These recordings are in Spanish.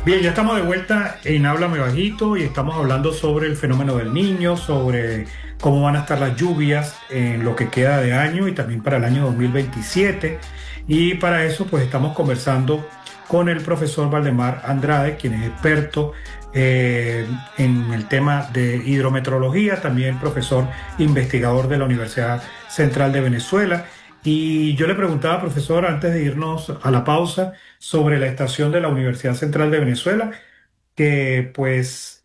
Bien, ya estamos de vuelta en Háblame Bajito y estamos hablando sobre el fenómeno del niño, sobre cómo van a estar las lluvias en lo que queda de año y también para el año 2027. Y para eso, pues estamos conversando con el profesor Valdemar Andrade, quien es experto en el tema de hidrometeorología, también profesor investigador de la Universidad Central de Venezuela. Y yo le preguntaba, profesor, antes de irnos a la pausa, sobre la estación de la Universidad Central de Venezuela, que pues,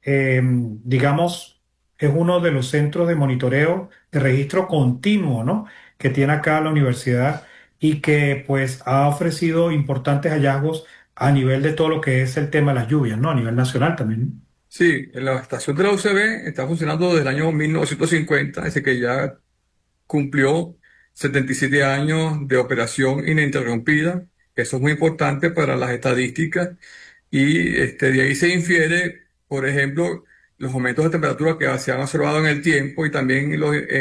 digamos, es uno de los centros de monitoreo, de registro continuo, ¿no? Que tiene acá la universidad y que pues ha ofrecido importantes hallazgos a nivel de todo lo que es el tema de las lluvias, ¿no? A nivel nacional también. Sí, la estación de la UCB está funcionando desde el año 1950, desde que ya cumplió 77 años de operación ininterrumpida. Eso es muy importante para las estadísticas y de ahí se infiere, por ejemplo, los aumentos de temperatura que se han observado en el tiempo y también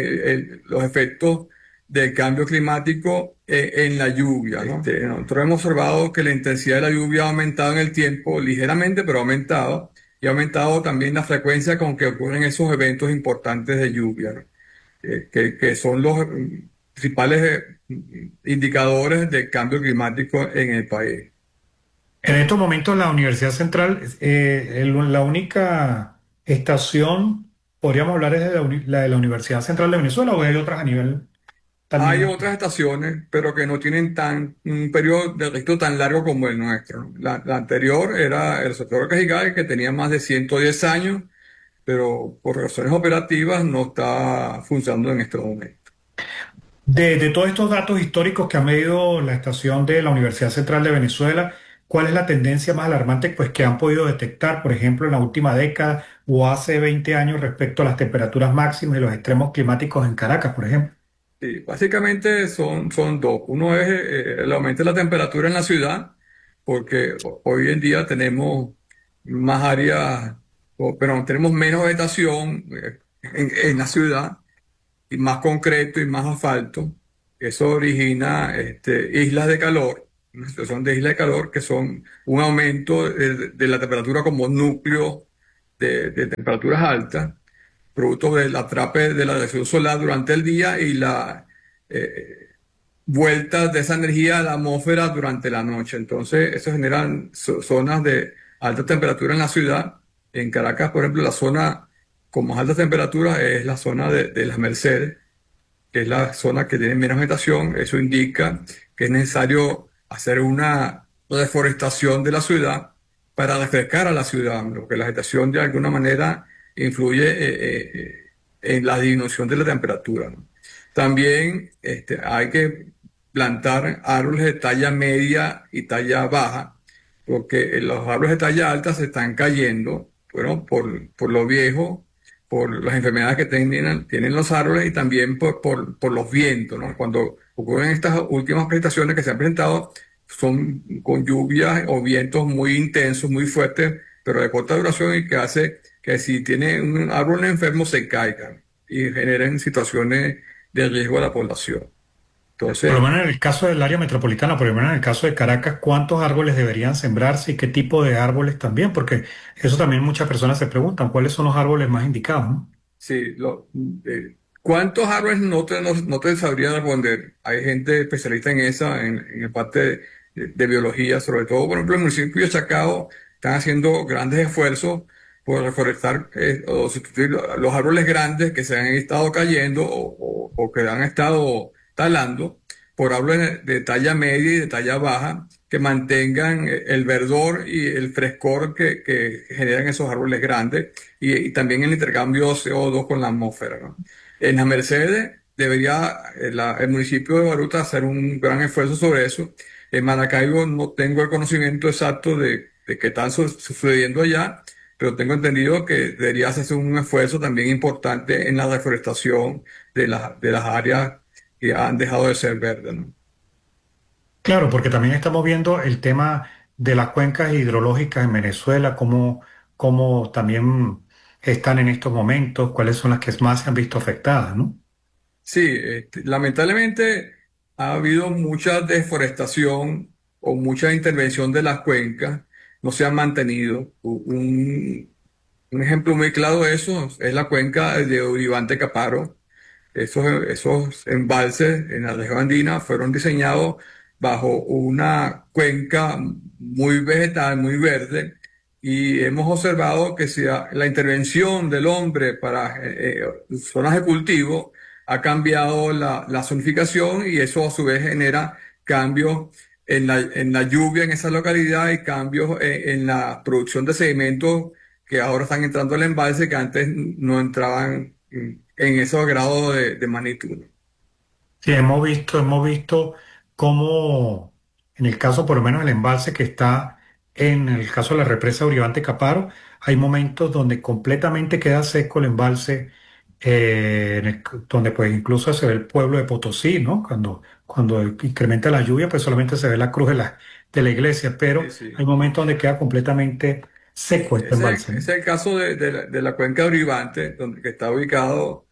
los efectos del cambio climático en la lluvia, ¿no? Nosotros hemos observado que la intensidad de la lluvia ha aumentado en el tiempo ligeramente, pero ha aumentado y ha aumentado también la frecuencia con que ocurren esos eventos importantes de lluvia, ¿no? Que son los principales indicadores del cambio climático en el país. En estos momentos la Universidad Central, la única estación, podríamos hablar es de la de la Universidad Central de Venezuela o hay otras a nivel también Hay nacional. otras estaciones, pero que no tienen un periodo de registro tan largo como el nuestro, ¿no? La anterior era el sector Cajigal, que tenía más de 110 años, pero por razones operativas no está funcionando en este momento. De todos estos datos históricos que ha medido la estación de la Universidad Central de Venezuela, ¿cuál es la tendencia más alarmante pues, que han podido detectar, por ejemplo, en la última década o hace 20 años respecto a las temperaturas máximas y los extremos climáticos en Caracas, por ejemplo? Sí, básicamente son dos. Uno es el aumento de la temperatura en la ciudad, porque hoy en día tenemos más áreas, pero tenemos menos vegetación en la ciudad y más concreto y más asfalto. Eso origina islas de calor, una situación de isla de calor que son un aumento de la temperatura como núcleo de temperaturas altas producto del atrape de la radiación solar durante el día y la eh, vuelta de esa energía a la atmósfera durante la noche. Entonces, eso generan zonas de alta temperatura en la ciudad. En Caracas, por ejemplo, la zona con más alta temperatura es la zona de las Mercedes, que es la zona que tiene menos vegetación. Eso indica que es necesario hacer una reforestación de la ciudad para refrescar a la ciudad, porque la vegetación de alguna manera influye en la disminución de la temperatura, ¿no? También hay que plantar árboles de talla media y talla baja, porque los árboles de talla alta se están cayendo, bueno, por lo viejo, por las enfermedades que tienen los árboles y también por los vientos, ¿no? Cuando ocurren estas últimas presentaciones que se han presentado, son con lluvias o vientos muy intensos, muy fuertes, pero de corta duración y que hace que si tiene un árbol enfermo se caiga y generen situaciones de riesgo a la población. Por lo Entonces, menos en el caso del área metropolitana, por lo menos en el caso de Caracas, ¿cuántos árboles deberían sembrarse y qué tipo de árboles también? Porque eso también muchas personas se preguntan, ¿cuáles son los árboles más indicados, ¿no? sí, ¿cuántos árboles no te sabría responder? Hay gente especialista en esa, en la parte de biología, sobre todo, por ejemplo, en el municipio de Chacao están haciendo grandes esfuerzos por reforestar o sustituir los árboles grandes que se han estado cayendo o que han estado talando por árboles de talla media y de talla baja que mantengan el verdor y el frescor que generan esos árboles grandes y también el intercambio de CO2 con la atmósfera, ¿no? En las Mercedes debería el municipio de Baruta hacer un gran esfuerzo sobre eso. En Maracaibo no tengo el conocimiento exacto de qué está sucediendo allá, pero tengo entendido que debería hacerse un esfuerzo también importante en la reforestación de las áreas que han dejado de ser verdes, ¿no? Claro, porque también estamos viendo el tema de las cuencas hidrológicas en Venezuela, cómo también están en estos momentos, cuáles son las que más se han visto afectadas, ¿no? Sí, lamentablemente ha habido mucha deforestación o mucha intervención de las cuencas no se han mantenido. Un ejemplo muy claro de eso es la cuenca de Uribante Caparo. Esos embalses en la región andina fueron diseñados bajo una cuenca muy vegetal, muy verde, y hemos observado que la intervención del hombre para zonas de cultivo ha cambiado la zonificación, y eso a su vez genera cambios en la lluvia en esa localidad y cambios en la producción de sedimentos que ahora están entrando al embalse que antes no entraban en esos grados de magnitud. Sí, hemos visto cómo, en el caso por lo menos el embalse que está en el caso de la represa Uribante Caparo, hay momentos donde completamente queda seco el embalse, donde pues incluso se ve el pueblo de Potosí, ¿no? Cuando incrementa la lluvia, pues solamente se ve la cruz de la iglesia, pero Sí, sí. hay momentos donde queda completamente seco este embalse, Ese ¿no? es el caso de la cuenca de Uribante, donde que está ubicado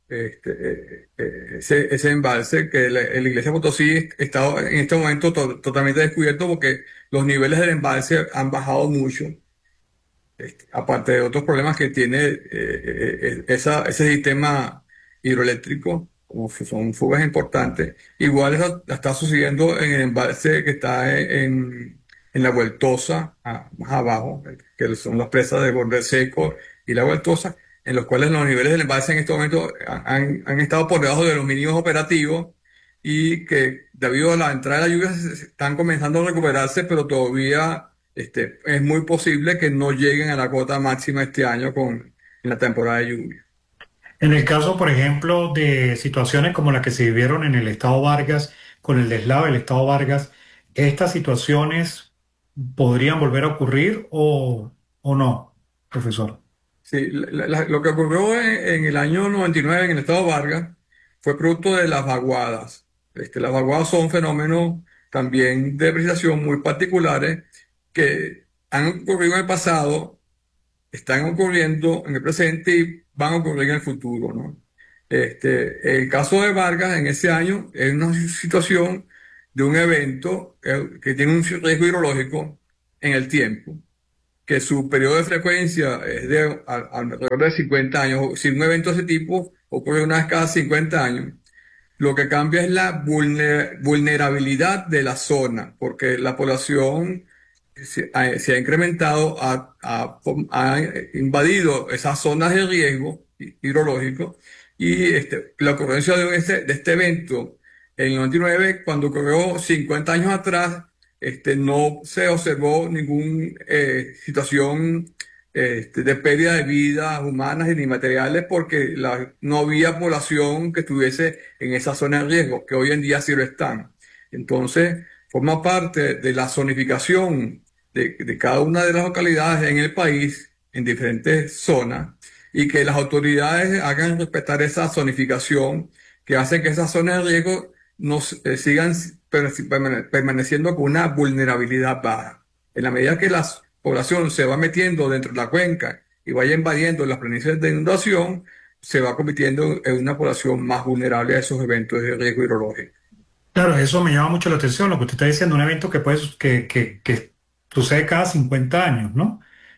ese embalse, que la iglesia de Potosí está en este momento totalmente descubierto porque los niveles del embalse han bajado mucho. Aparte de otros problemas que tiene ese sistema hidroeléctrico, como son fugas importantes. Igual eso está sucediendo en el embalse que está en la Vueltosa, más abajo, que son las presas de Borde Seco y la Vueltosa, en los cuales los niveles del embalse en este momento han estado por debajo de los mínimos operativos, y que debido a la entrada de la lluvia se están comenzando a recuperarse, pero todavía es muy posible que no lleguen a la cota máxima este año en la temporada de lluvia. En el caso, por ejemplo, de situaciones como las que se vivieron en el estado Vargas, con el deslave del estado Vargas, ¿estas situaciones podrían volver a ocurrir o no, profesor? Sí, lo que ocurrió en el año 99 en el estado Vargas fue producto de las vaguadas. Las vaguadas son fenómenos también de precipitación muy particulares que han ocurrido en el pasado, están ocurriendo en el presente y van a ocurrir en el futuro, ¿no? El caso de Vargas en ese año es una situación de un evento que tiene un riesgo hidrológico en el tiempo, que su periodo de frecuencia es de alrededor de 50 años. Si un evento de ese tipo ocurre una vez cada 50 años, lo que cambia es la vulnerabilidad de la zona, porque la población se ha incrementado, ha invadido esas zonas de riesgo hidrológico, y la ocurrencia de este evento en el 99, cuando ocurrió 50 años atrás, no se observó ninguna situación de pérdida de vidas humanas ni materiales, porque no había población que estuviese en esa zona de riesgo, que hoy en día sí lo están. Entonces, forma parte de la zonificación de cada una de las localidades en el país, en diferentes zonas, y que las autoridades hagan respetar esa zonificación, que hace que esas zonas de riesgo sigan permaneciendo con una vulnerabilidad baja. En la medida que la población se va metiendo dentro de la cuenca y vaya invadiendo las planicies de inundación, se va convirtiendo en una población más vulnerable a esos eventos de riesgo hidrológico. Claro, eso me llama mucho la atención, lo que usted está diciendo, un evento que sucede cada 50 años, ¿no?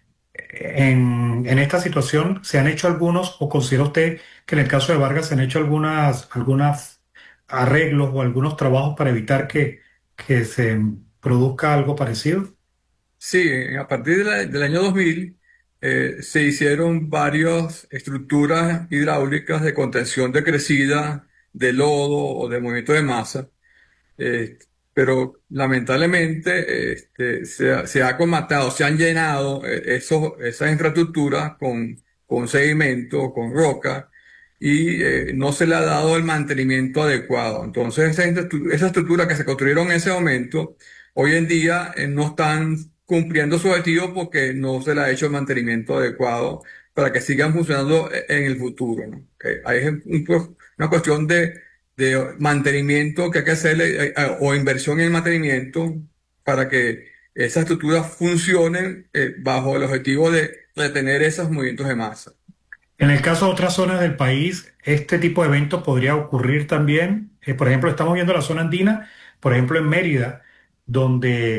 En esta situación, ¿se han hecho algunos, o considera usted que en el caso de Vargas se han hecho algunas arreglos o algunos trabajos para evitar que se produzca algo parecido? Sí, a partir del año 2000 se hicieron varias estructuras hidráulicas de contención de crecida, de lodo o de movimiento de masa, eh, pero lamentablemente se ha colmatado, se han llenado esas infraestructuras con sedimento, con roca, y no se le ha dado el mantenimiento adecuado. Entonces, esas estructuras que se construyeron en ese momento, hoy en día no están cumpliendo su objetivo porque no se le ha hecho el mantenimiento adecuado para que sigan funcionando en el futuro, ¿no? Hay una cuestión de mantenimiento que hay que hacerle, o inversión en mantenimiento, para que esas estructuras funcionen bajo el objetivo de retener esos movimientos de masa. En el caso de otras zonas del país, este tipo de eventos podría ocurrir también. Por ejemplo, estamos viendo la zona andina, por ejemplo, en Mérida, donde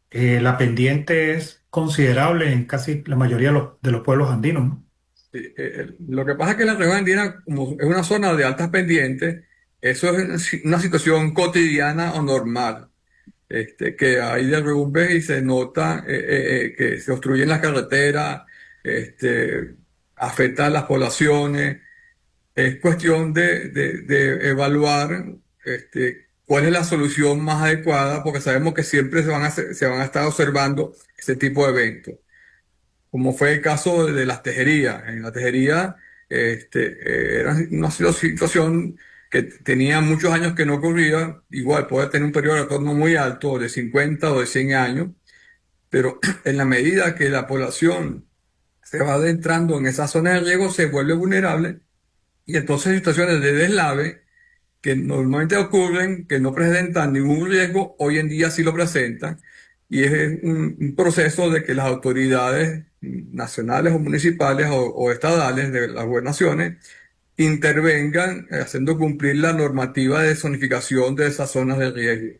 la pendiente es considerable en casi la mayoría de los pueblos andinos, ¿no? Lo que pasa es que la región andina, como es una zona de altas pendientes, eso es una situación cotidiana o normal. Que hay derrumbes y se nota que se obstruyen las carreteras, afecta a las poblaciones. Es cuestión de evaluar cuál es la solución más adecuada, porque sabemos que siempre se van a estar observando ese tipo de eventos, como fue el caso de las tejerías. En la tejería era una situación que tenía muchos años que no ocurría, igual puede tener un periodo de retorno muy alto, de 50 o de 100 años, pero en la medida que la población se va adentrando en esa zona de riesgo, se vuelve vulnerable y entonces situaciones de deslave que normalmente ocurren, que no presentan ningún riesgo, hoy en día sí lo presentan, y es un proceso de que las autoridades nacionales o municipales o estadales de las gobernaciones intervengan haciendo cumplir la normativa de zonificación de esas zonas de riesgo.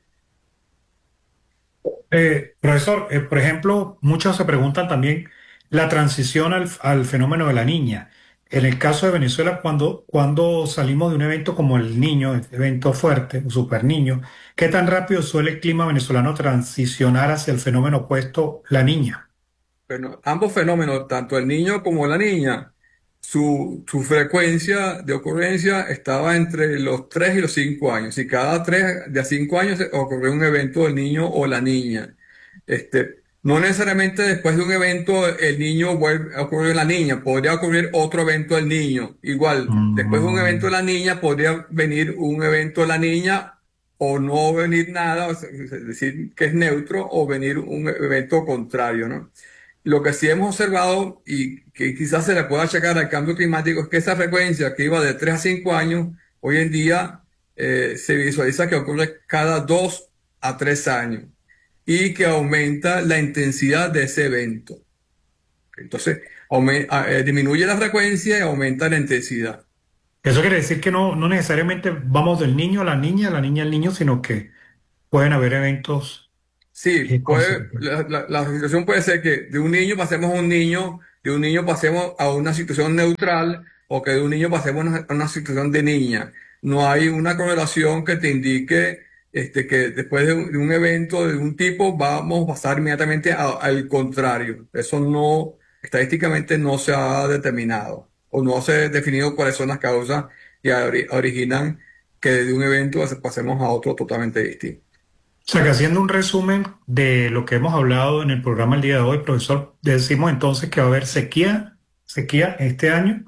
Profesor, por ejemplo, muchos se preguntan también la transición al fenómeno de la niña. En el caso de Venezuela, cuando salimos de un evento como el niño, el evento fuerte, o super niño, ¿qué tan rápido suele el clima venezolano transicionar hacia el fenómeno opuesto, la niña? Bueno, ambos fenómenos, tanto el niño como la niña, su frecuencia de ocurrencia estaba entre los 3 y los 5 años. Y cada 3 de a 5 años ocurrió un evento del niño o la niña. No necesariamente después de un evento el niño vuelve a ocurrir la niña, podría ocurrir otro evento del niño. Igual, después de un evento de Mm. la niña podría venir un evento de la niña o no venir nada, o sea, es decir, que es neutro, o venir un evento contrario, ¿no? Lo que sí hemos observado y que quizás se le pueda achacar al cambio climático es que esa frecuencia que iba de 3 a 5 años, hoy en día se visualiza que ocurre cada 2 a 3 años y que aumenta la intensidad de ese evento. Entonces, disminuye la frecuencia y aumenta la intensidad. Eso quiere decir que no necesariamente vamos del niño a la niña al niño, sino que pueden haber eventos Sí, consecutivos. la situación puede ser que de un niño pasemos a un niño, de un niño pasemos a una situación neutral o que de un niño pasemos a una situación de niña. No hay una correlación que te indique que después de un evento de un tipo vamos a pasar inmediatamente al contrario. Eso no, estadísticamente no se ha determinado o no se ha definido cuáles son las causas que originan que de un evento pasemos a otro totalmente distinto. O sea que haciendo un resumen de lo que hemos hablado en el programa el día de hoy, profesor, decimos entonces que va a haber sequía este año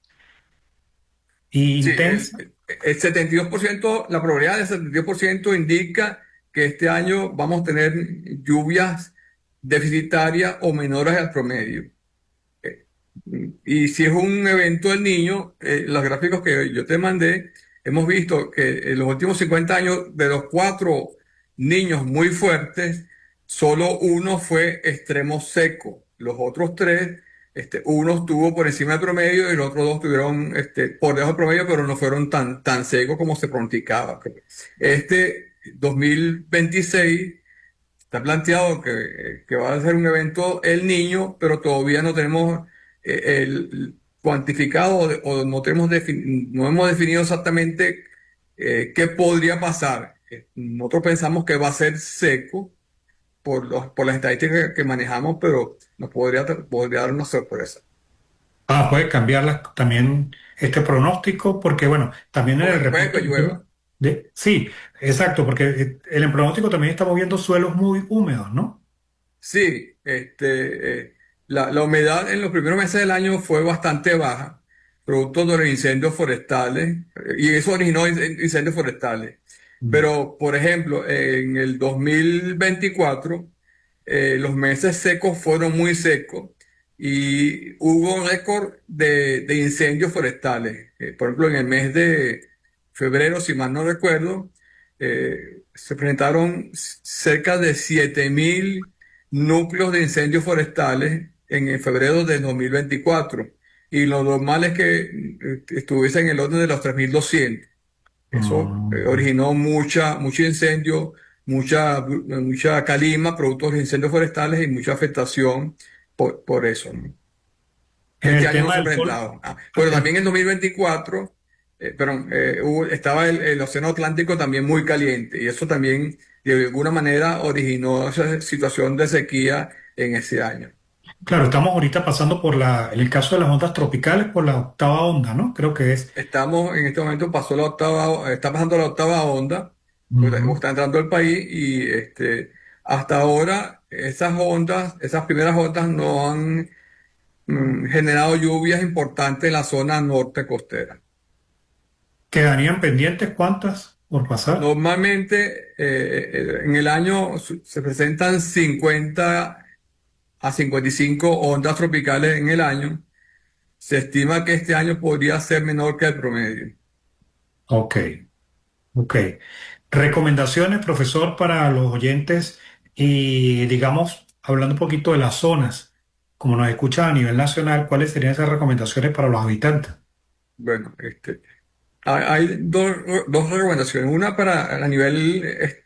y Sí, intensa. el 72%, la probabilidad del 72% indica que este año vamos a tener lluvias deficitarias o menores al promedio. Eh, Y si es un evento del niño, los gráficos que yo te mandé, hemos visto que en los últimos 50 años, de los 4 niños muy fuertes, solo uno fue extremo seco. Los otros 3, uno estuvo por encima del promedio y los otros 2 estuvieron por debajo del promedio, pero no fueron tan secos como se pronosticaba. Este 2026 está planteado que va a ser un evento el niño, pero todavía no tenemos el cuantificado o no no hemos definido exactamente qué podría pasar. Nosotros pensamos que va a ser seco por las estadísticas que manejamos, pero podría dar una sorpresa. Puede también este pronóstico, porque bueno, también en el Puede reporte que que usted llueva. sí, exacto, porque en el pronóstico también estamos viendo suelos muy húmedos, ¿no? Sí, la humedad en los primeros meses del año fue bastante baja, producto de los incendios forestales, y eso originó incendios forestales. Mm. Pero, por ejemplo, en el 2024, los meses secos fueron muy secos y hubo récord de incendios forestales. Por ejemplo, en el mes de febrero, si mal no recuerdo, se presentaron cerca de 7.000 núcleos de incendios forestales en febrero de 2024. Y lo normal es que estuviese en el orden de los 3.200. Eso Mm. originó mucho incendio, mucha calima, productos de incendios forestales y mucha afectación por eso, ¿no? En Este el año no tema se ha del sol, presentado. Pero el- también en 2024, estaba el Océano Atlántico también muy caliente y eso también de alguna manera originó esa situación de sequía en ese año. claro, estamos ahorita pasando por en el caso de las ondas tropicales, por la octava onda, ¿no? Creo que es. Estamos en este momento, está pasando la octava onda, o Ujú. está entrando al país y hasta ahora esas primeras ondas no han generado lluvias importantes en la zona norte costera. ¿Quedarían pendientes cuántas por pasar? Normalmente en el año se presentan 50 a 55 ondas tropicales en el año. Se estima que este año podría ser menor que el promedio. Ok, ok. Recomendaciones, profesor, para los oyentes y, digamos, hablando un poquito de las zonas, como nos escuchan a nivel nacional, ¿cuáles serían esas recomendaciones para los habitantes? Bueno, hay dos recomendaciones. Una para a nivel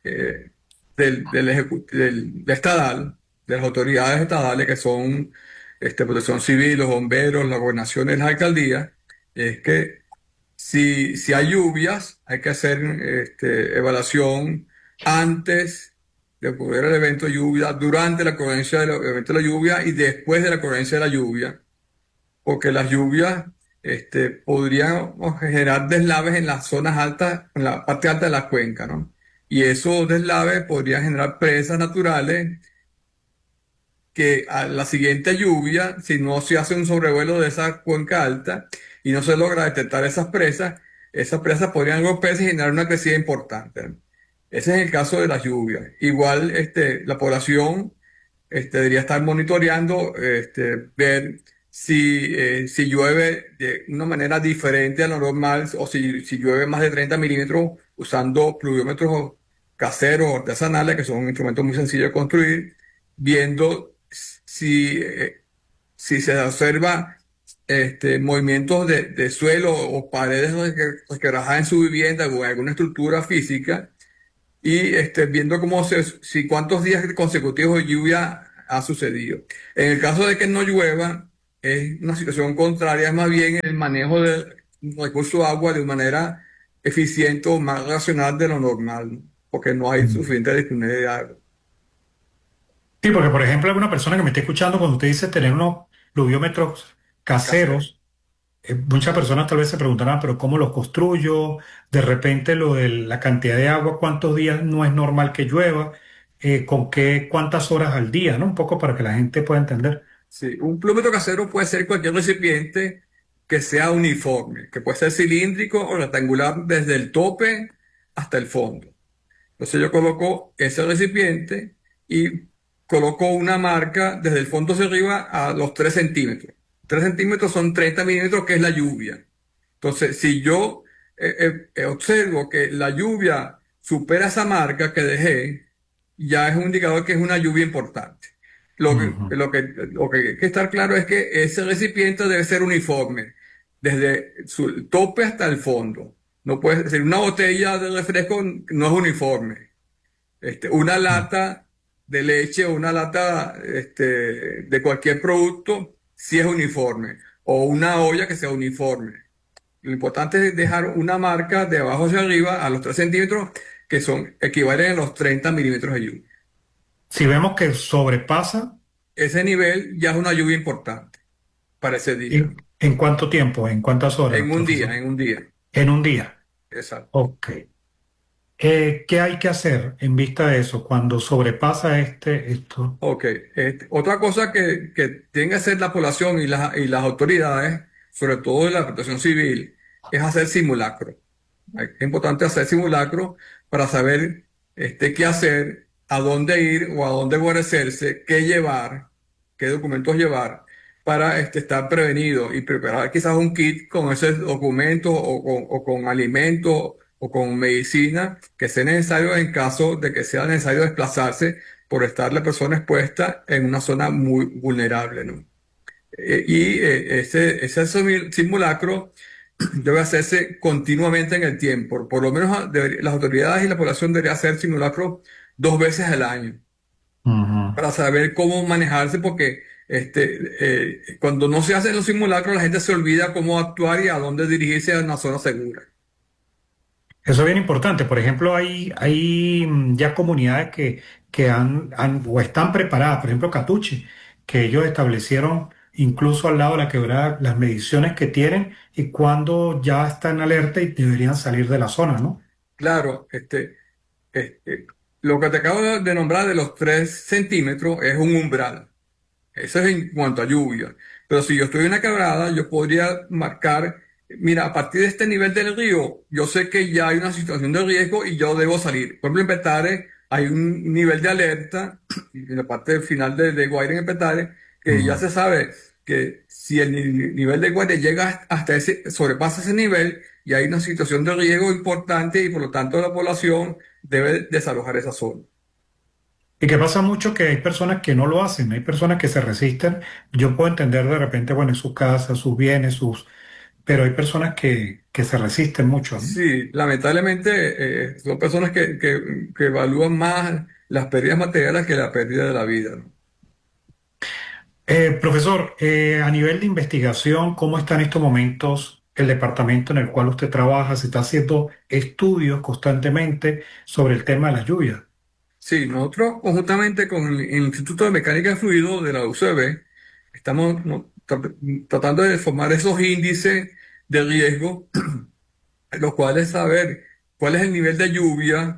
del estadal, de las autoridades estadales que son Protección Civil, los bomberos, las gobernaciones, las alcaldías, es que si hay lluvias, hay que hacer evaluación antes de ocurrir el evento de lluvia, durante la ocurrencia del evento de la lluvia y después de la ocurrencia de la lluvia, porque las lluvias podrían generar deslaves en las zonas altas, en la parte alta de la cuenca, ¿no? Y esos deslaves podrían generar presas naturales que a la siguiente lluvia, si no se hace un sobrevuelo de esa cuenca alta y no se logra detectar esas presas podrían golpearse y generar una crecida importante, ¿no? Ese es el caso de las lluvias. Igual, la población, debería estar monitoreando, ver si llueve de una manera diferente a lo normal o si llueve más de 30 milímetros usando pluviómetros caseros o artesanales, que son instrumentos muy sencillos de construir, viendo si se observa movimientos de suelo o paredes resquebrajadas en su vivienda o en alguna estructura física y viendo si cuántos días consecutivos de lluvia ha sucedido. En el caso de que no llueva, es una situación contraria, es más bien el manejo del recurso de agua de manera eficiente o más racional de lo normal, ¿no? Porque no hay Mm. suficiente disponibilidad de agua. Sí, porque por ejemplo, alguna persona que me esté escuchando, cuando usted dice tener unos pluviómetros Casero. caseros, muchas personas tal vez se preguntarán, pero ¿cómo los construyo? De repente lo de la cantidad de agua, ¿cuántos días no es normal que llueva? ¿Con qué, cuántas horas al día, ¿no? Un poco para que la gente pueda entender. Sí, un plumero casero puede ser cualquier recipiente que sea uniforme, que puede ser cilíndrico o rectangular desde el tope hasta el fondo. Entonces yo coloco ese recipiente y coloco una marca desde el fondo hacia arriba a los 3 centímetros. 3 centímetros son 30 milímetros, que es la lluvia. Entonces, si yo observo que la lluvia supera esa marca que dejé, ya es un indicador que es una lluvia importante. Ujú. Lo que hay que estar claro es que ese recipiente debe ser uniforme, desde su tope hasta el fondo. No puede ser una botella de refresco, no es uniforme. Una lata de leche o una lata de cualquier producto sí es uniforme. O una olla que sea uniforme. Lo importante es dejar una marca de abajo hacia arriba a los 3 centímetros, que equivalen a los 30 milímetros de lluvia. Si vemos que sobrepasa, Ese nivel ya es una lluvia importante para ese día. en cuánto tiempo? ¿En cuántas horas, En un profesor? día, en un día. En un día. Exacto. Ok. ¿Qué hay que hacer en vista de eso cuando sobrepasa esto? Ok. Otra cosa que tiene que hacer la población y las autoridades, sobre todo de la protección civil, es hacer simulacro. Es importante hacer simulacro para saber qué hacer, a dónde ir o a dónde guarecerse, qué llevar, qué documentos llevar para estar prevenido y preparar quizás un kit con esos documentos o con alimentos o con medicina que sea necesario en caso de que sea necesario desplazarse por estar la persona expuesta en una zona muy vulnerable, ¿no? Ese simulacro debe hacerse continuamente en el tiempo. Por lo menos las autoridades y la población deberían hacer simulacros 2 veces al año Ujú. para saber cómo manejarse, porque cuando no se hacen los simulacros, la gente se olvida cómo actuar y a dónde dirigirse a una zona segura. Eso es bien importante. Por ejemplo, hay ya comunidades que han o están preparadas. Por ejemplo, Catuche, que ellos establecieron incluso al lado de la quebrada las mediciones que tienen y cuando ya están alerta y deberían salir de la zona, ¿no? Claro, este, lo que te acabo de nombrar de los 3 centímetros es un umbral. Eso es en cuanto a lluvia. Pero si yo estoy en una quebrada, yo podría marcar, mira, a partir de este nivel del río, yo sé que ya hay una situación de riesgo y yo debo salir. Por ejemplo, en Petare hay un nivel de alerta, en la parte final de Guaire en Petare, que ya Ujú. se sabe que si el nivel de Guaire llega hasta ese, sobrepasa ese nivel, y hay una situación de riesgo importante y por lo tanto la población debe desalojar esa zona. Y que pasa mucho que hay personas que no lo hacen, hay personas que se resisten. Yo puedo entender de repente, bueno, en su casa, sus bienes, pero hay personas que se resisten mucho, ¿no? Sí, lamentablemente son personas que evalúan más las pérdidas materiales que la pérdida de la vida, ¿no? Profesor, a nivel de investigación, ¿cómo está en estos momentos el departamento en el cual usted trabaja? ¿Se está haciendo estudios constantemente sobre el tema de las lluvias? Sí, nosotros conjuntamente con el Instituto de Mecánica de Fluido de la UCB estamos ¿no? Tratando de formar esos índices de riesgo, los cuales saber cuál es el nivel de lluvia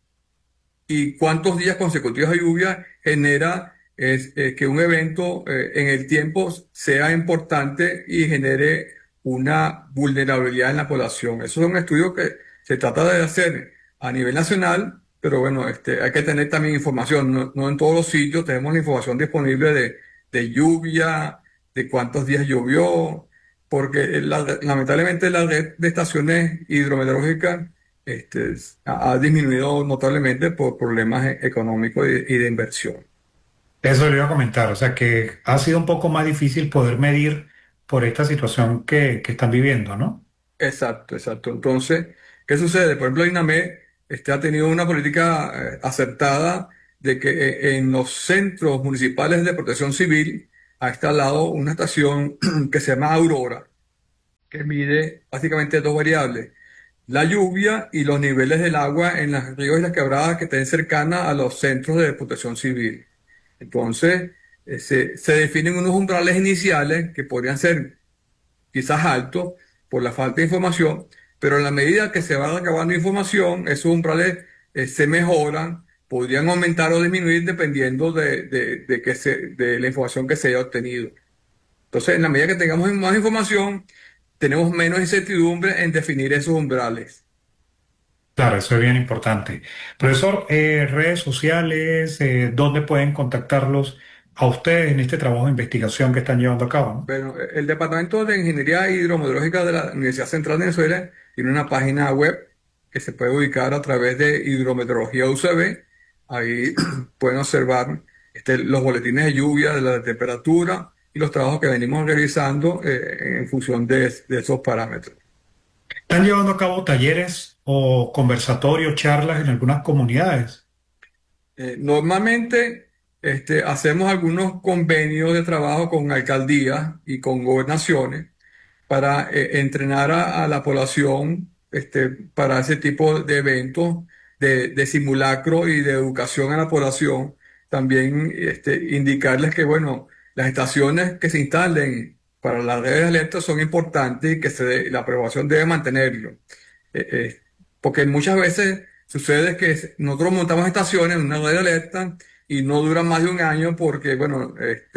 y cuántos días consecutivos de lluvia genera que un evento en el tiempo sea importante y genere una vulnerabilidad en la población. Eso es un estudio que se trata de hacer a nivel nacional, pero bueno, hay que tener también información. No, no en todos los sitios tenemos la información disponible de lluvia, de cuántos días llovió, porque lamentablemente la red de estaciones hidrometeorológicas este, ha disminuido notablemente por problemas económicos y de inversión. Eso le iba a comentar, o sea que ha sido un poco más difícil poder medir por esta situación que están viviendo, ¿no? Exacto, exacto. Entonces, ¿qué sucede? Por ejemplo, INAME ha tenido una política acertada de que en los centros municipales de protección civil ha instalado una estación que se llama Aurora, que mide básicamente 2 variables: la lluvia y los niveles del agua en los ríos y las quebradas que estén cercanas a los centros de protección civil. Entonces, se definen unos umbrales iniciales que podrían ser quizás altos por la falta de información, pero en la medida que se va recabando información, esos umbrales se mejoran, podrían aumentar o disminuir dependiendo de la información que se haya obtenido. Entonces, en la medida que tengamos más información, tenemos menos incertidumbre en definir esos umbrales. Claro, eso es bien importante. Profesor, redes sociales, ¿dónde pueden contactarlos a ustedes en este trabajo de investigación que están llevando a cabo, ¿no? Bueno, el Departamento de Ingeniería Hidrometeorológica de la Universidad Central de Venezuela tiene una página web que se puede ubicar a través de Hidrometeorología UCB. Ahí pueden observar los boletines de lluvia, de la temperatura y los trabajos que venimos realizando en función de esos parámetros. ¿Están llevando a cabo talleres o conversatorios, charlas en algunas comunidades? Normalmente hacemos algunos convenios de trabajo con alcaldías y con gobernaciones para entrenar a la población para ese tipo de eventos de simulacro y de educación a la población. También indicarles que, bueno, las estaciones que se instalen para las redes de alerta son importantes y que la aprobación debe mantenerlo. Eh, eh, Porque muchas veces sucede que nosotros montamos estaciones en una red de alerta y no duran más de un año porque, bueno,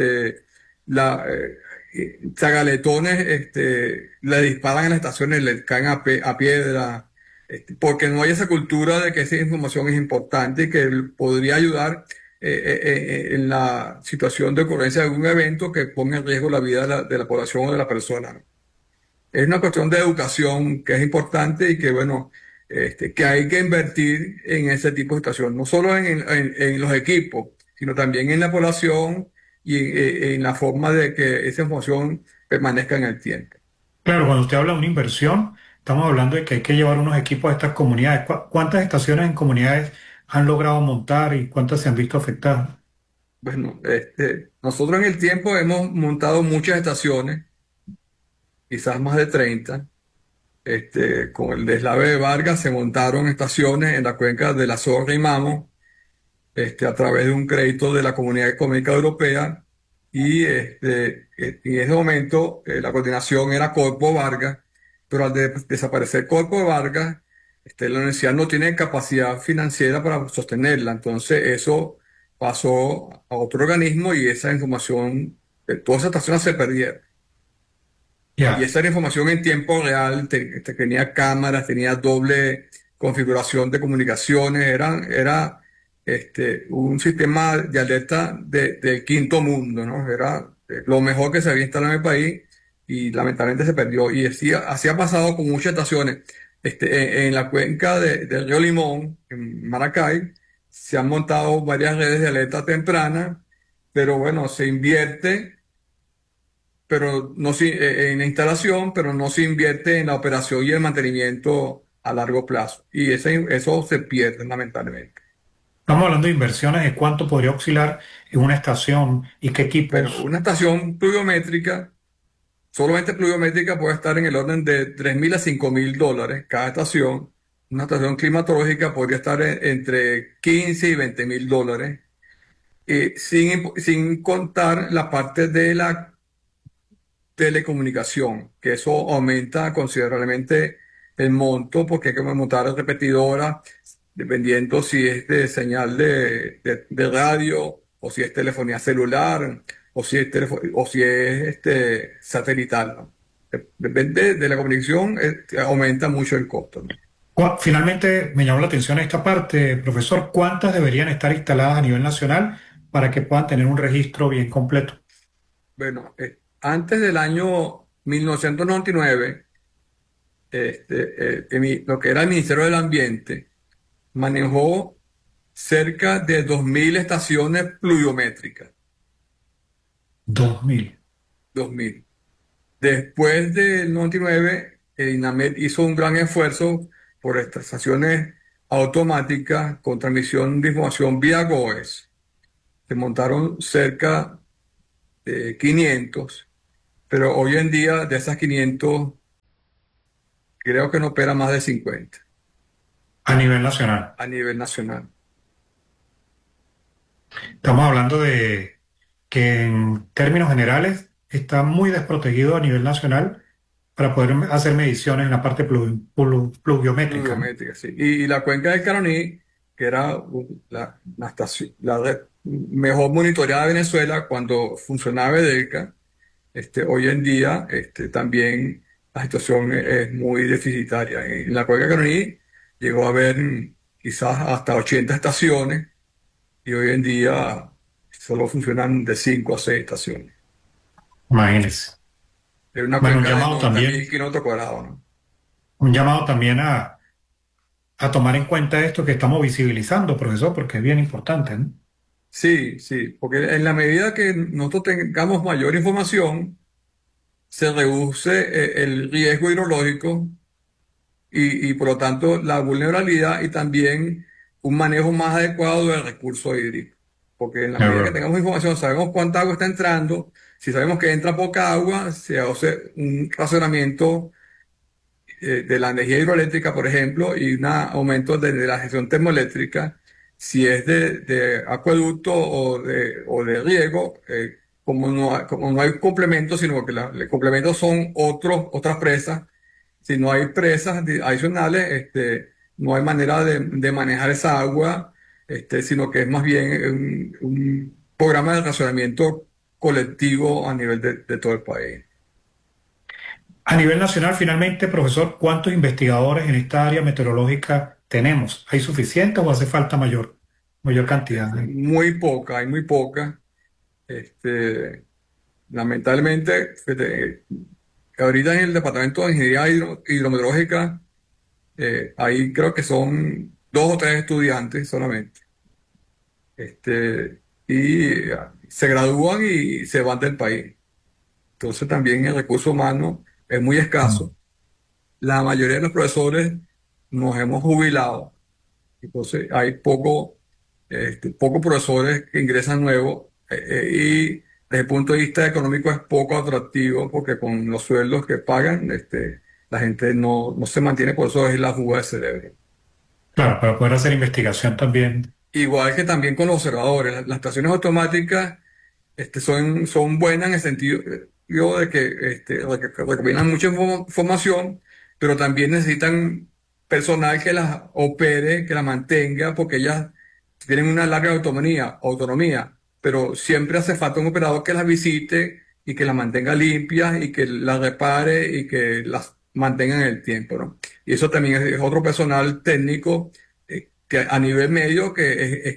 la, zagaletones le disparan a las estaciones, le caen a piedra, porque no hay esa cultura de que esa información es importante y que podría ayudar en la situación de ocurrencia de algún evento que ponga en riesgo la vida de la población o de la persona. Es una cuestión de educación que es importante y que, bueno, que hay que invertir en ese tipo de situación, no solo en los equipos, sino también en la población y en la forma de que esa información permanezca en el tiempo. Claro, cuando usted habla de una inversión, estamos hablando de que hay que llevar unos equipos a estas comunidades. ¿Cuántas estaciones en comunidades han logrado montar y cuántas se han visto afectadas? Bueno, nosotros en el tiempo hemos montado muchas estaciones, quizás más de 30. Con el deslave de Vargas se montaron estaciones en la cuenca de la Zorra y Mamo, a través de un crédito de la Comunidad Económica Europea. Y en ese momento la coordinación era Corpo Vargas, pero al desaparecer Corpo Vargas, la universidad no tiene capacidad financiera para sostenerla. Entonces eso pasó a otro organismo y esa información, todas esas estaciones se perdieron. Y Ya. esa era información en tiempo real, tenía cámaras, tenía doble configuración de comunicaciones, era un sistema de alerta del quinto mundo, ¿no? Era lo mejor que se había instalado en el país y lamentablemente se perdió. Y así ha pasado con muchas estaciones. En la cuenca del río Limón, en Maracay, se han montado varias redes de alerta temprana, pero bueno, se invierte pero no en la instalación, pero no se invierte en la operación y el mantenimiento a largo plazo. Y eso se pierde lamentablemente. Estamos hablando de inversiones, de cuánto podría oscilar en una estación y qué Bueno, equipos. una estación pluviométrica, solamente pluviométrica puede estar en el orden de 3.000 a 5.000 dólares cada estación. Una estación climatológica podría estar entre 15 y 20.000 dólares, sin contar la parte de la telecomunicación, que eso aumenta considerablemente el monto porque hay que montar repetidora dependiendo si es de señal de radio o si es telefonía celular o si es, satelital, ¿no? Depende de la comunicación, aumenta mucho el costo, ¿no? Finalmente, me llamó la atención esta parte, profesor, ¿cuántas deberían estar instaladas a nivel nacional para que puedan tener un registro bien completo? Bueno, antes del año 1999, lo que era el Ministerio del Ambiente manejó cerca de 2.000 estaciones pluviométricas. 2000. 2.000. Después del 99, el INAMED hizo un gran esfuerzo por estas estaciones automáticas con transmisión de información vía GOES. Se montaron cerca de 500, pero hoy en día de esas 500 creo que no opera más de 50 A nivel nacional. a nivel nacional. Estamos hablando de que en términos generales está muy desprotegido a nivel nacional para poder hacer mediciones en la parte pluviométrica, ¿no? Pluviométrica, sí. Y la cuenca del Caroní, que era la red mejor monitoreada de Venezuela cuando funcionaba Edelca, hoy en día también la situación es muy deficitaria. En la cuenca del Caroní llegó a haber quizás hasta 80 estaciones y hoy en día solo funcionan de 5 a 6 estaciones. Imagínense. Es una Bueno, cuenca de 90.000 kilómetros cuadrados, ¿no? un llamado también a tomar en cuenta esto que estamos visibilizando, profesor, porque es bien importante, ¿no? Sí, sí, porque en la medida que nosotros tengamos mayor información, se reduce el riesgo hidrológico y por lo tanto la vulnerabilidad y también un manejo más adecuado del recurso hídrico. Porque en la Es medida que verdad. tengamos información, sabemos cuánta agua está entrando, si sabemos que entra poca agua, se hace un razonamiento de la energía hidroeléctrica, por ejemplo, y un aumento de la gestión termoeléctrica, si es de acueducto o de riego, como no hay complementos, sino que los complementos son otras presas. Si no hay presas adicionales, no hay manera de manejar esa agua, sino que es más bien un programa de racionamiento colectivo a nivel de todo el país. A nivel nacional, finalmente, profesor, ¿cuántos investigadores en esta área meteorológica tenemos? ¿Hay suficientes o hace falta mayor cantidad? Muy poca, hay muy poca. Este, Lamentablemente, ahorita en el Departamento de Ingeniería Hidrometeorológica, ahí creo que son 2 o 3 estudiantes solamente. Y se gradúan y se van del país. Entonces también el recurso humano es muy Mm. escaso. La mayoría de los profesores nos hemos jubilado Entonces hay poco profesores que ingresan nuevos y desde el punto de vista económico es poco atractivo porque con los sueldos que pagan, la gente no se mantiene, por eso es la fuga de cerebro. Claro, para poder hacer investigación también. Igual que también con los observadores, las estaciones automáticas son buenas en el sentido de que recopilan mucha información, pero también necesitan personal que las opere, que las mantenga, porque ellas tienen una larga autonomía, pero siempre hace falta un operador que las visite y que las mantenga limpias y que las repare y que las mantenga en el tiempo, ¿no? Y eso también es otro personal técnico que a nivel medio que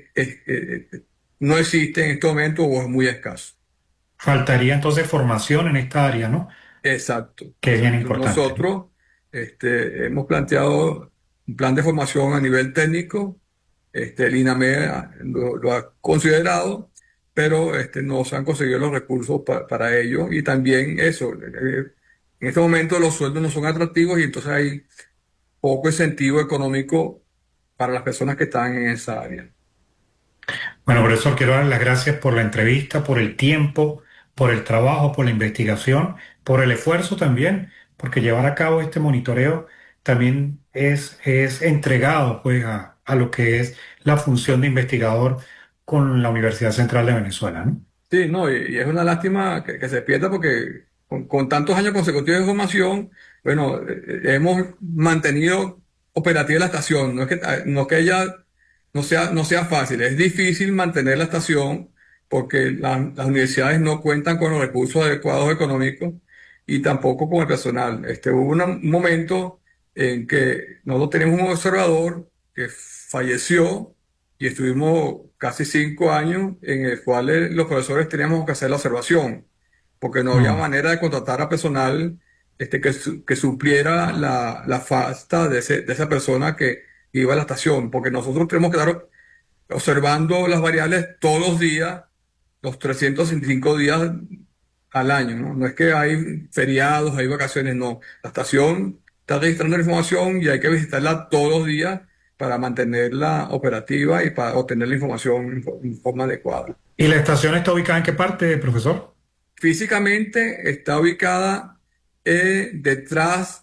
no existe en este momento o es muy escaso. Faltaría entonces formación en esta área, ¿no? Exacto, Que es bien exacto. importante. Nosotros hemos planteado un plan de formación a nivel técnico. El INAME lo ha considerado, pero no se han conseguido los recursos para ello. Y también eso, en este momento los sueldos no son atractivos y entonces hay poco incentivo económico para las personas que están en esa área. Bueno, profesor, quiero dar las gracias por la entrevista, por el tiempo, por el trabajo, por la investigación, por el esfuerzo también, porque llevar a cabo este monitoreo también es entregado pues a lo que es la función de investigador con la Universidad Central de Venezuela, ¿no? Sí, no, y es una lástima que se pierda porque con tantos años consecutivos de formación, bueno, hemos mantenido operativa la estación. No es que ella no sea fácil, es difícil mantener la estación porque las universidades no cuentan con los recursos adecuados económicos y tampoco con el personal. Hubo un momento en que nosotros tenemos un observador que falleció y estuvimos casi 5 años en el cual los profesores teníamos que hacer la observación, porque no había Mm. manera de contratar a personal que supliera la falta de esa persona que iba a la estación, porque nosotros tenemos que estar observando las variables todos los días, los 365 días al año, ¿no? No es que hay feriados, hay vacaciones, no. La estación está registrando la información y hay que visitarla todos los días para mantenerla operativa y para obtener la información en forma adecuada. ¿Y la estación está ubicada en qué parte, profesor? Físicamente está ubicada detrás